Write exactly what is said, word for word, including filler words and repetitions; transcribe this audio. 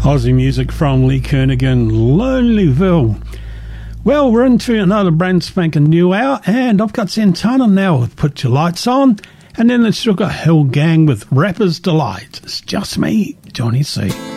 Aussie music from Lee Kernaghan, Lonelyville. Well, we're into another brand spanking new hour, and I've got Santana now with Put Your Lights On, and then it's still got Hell Gang with Rapper's Delight. It's just me, Johnny C.